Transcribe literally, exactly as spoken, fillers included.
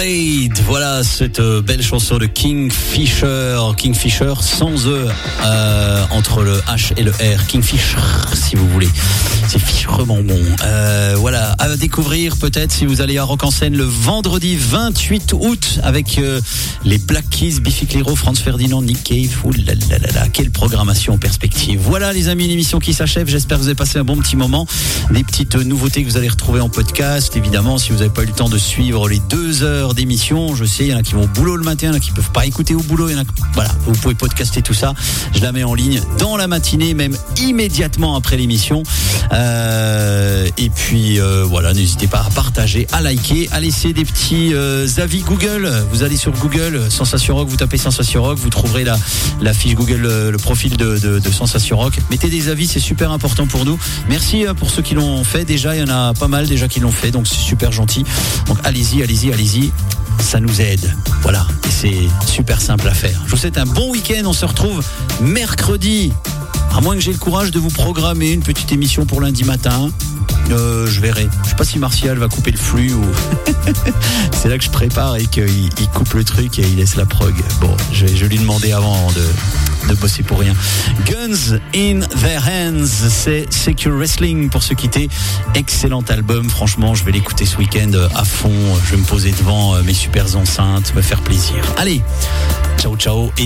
Blade, voilà cette euh, belle chanson de Kingfisher, Kingfisher sans E euh, entre le H et le R, Kingfisher si vous voulez, c'est fichement bon. Euh, voilà, à découvrir peut-être si vous allez à Rock en Seine le vendredi vingt-huit août avec euh, les Black Keys, Biffy Clyro, Franz Ferdinand, Nick Cave. Ouh là là là là, quelle programmation en perspective. Voilà les amis, l'émission qui s'achève. J'espère que vous avez passé un bon petit moment. Des petites nouveautés que vous allez retrouver en podcast. Évidemment, si vous n'avez pas eu le temps de suivre les deux heures d'émission, je sais, il y en a qui vont au boulot le matin, il y en a qui peuvent pas écouter au boulot. Il y en a, voilà, vous pouvez podcaster tout ça. Je la mets en ligne dans la matinée, même immédiatement après l'émission. Euh, et puis euh, voilà, n'hésitez pas à partager, à liker, à laisser des petits euh, avis Google. Vous allez sur Google, Sensation Rock, vous tapez Sensation Rock, vous trouverez la, la fiche Google, le, le profil de, de, de Sensation Rock. Mettez des avis, c'est super important pour nous. Merci pour ceux qui l'ont fait. Déjà, il y en a pas mal déjà qui l'ont fait, donc c'est super gentil. Donc allez-y, allez-y, allez-y. Ça nous aide. Voilà. Et c'est super simple à faire. Je vous souhaite un bon week-end. On se retrouve mercredi. À moins que j'ai le courage de vous programmer une petite émission pour lundi matin. Euh, je verrai. Je sais pas si Martial va couper le flux ou. C'est là que je prépare et qu'il il coupe le truc et il laisse la prog. Bon, je vais, je vais lui demander avant de, de bosser pour rien. Guns in Their Hands, c'est Secure Wrestling pour se quitter. Excellent album. Franchement, je vais l'écouter ce week-end à fond. Je vais me poser devant mes super enceintes, me faire plaisir. Allez, ciao, ciao. Et